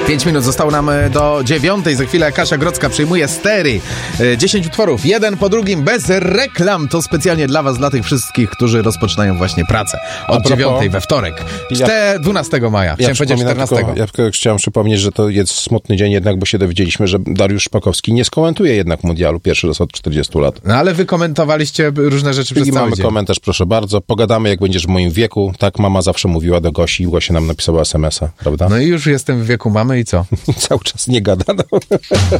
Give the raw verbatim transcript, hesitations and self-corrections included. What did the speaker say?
Pięć minut zostało nam do dziewiątej. Za chwilę Kasia Grodzka przyjmuje stery. Dziesięć utworów, jeden po drugim, bez reklam. To specjalnie dla was, dla tych wszystkich, którzy rozpoczynają właśnie pracę. Od dziewiątej we wtorek. Ja, dwunastego maja. Chciałem ja powiedzieć czternastego. Tylko, ja tylko chciałem przypomnieć, że to jest smutny dzień jednak, bo się dowiedzieliśmy, że Dariusz Szpakowski nie skomentuje jednak mundialu pierwszy raz od czterdziestu lat. No ale wy komentowaliście różne rzeczy przez I cały mamy dzień. komentarz, proszę bardzo. Pogadamy, jak będziesz w moim wieku. Tak mama zawsze mówiła do Gosi. Gosia nam napisała es em es a, prawda? No i już jestem w wieku mamy i co? Cały czas nie gada. No.